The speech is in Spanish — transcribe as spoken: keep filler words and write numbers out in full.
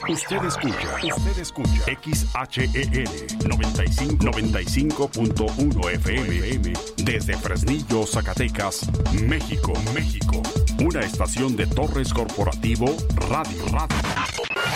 Usted escucha, usted escucha X H E L noventa y cinco, noventa y cinco punto uno F M desde Fresnillo, Zacatecas, México, México. Una estación de Torres Corporativo Radio Radio.